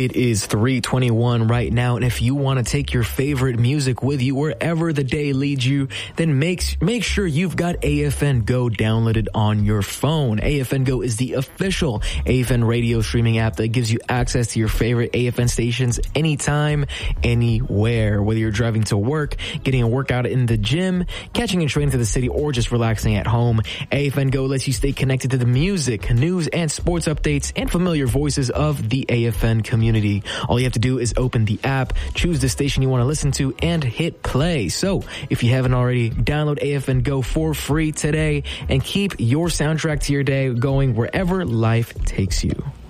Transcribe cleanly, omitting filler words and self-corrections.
It is 3:21 right now, and if you want to take your favorite music with you wherever the day leads you, then make sure you've got AFN Go downloaded on your phone. AFN Go is the official AFN radio streaming app that gives you access to your favorite AFN stations anytime, anywhere. Whether you're driving to work, getting a workout in the gym, catching a train to the city, or just relaxing at home, AFN Go lets you stay connected to the music, news, and sports updates and familiar voices of the AFN community. All you have to do is open the app, choose the station you want to listen to, and hit play. So if you haven't already, download AFN Go for free today and keep your soundtrack to your day going wherever life takes you.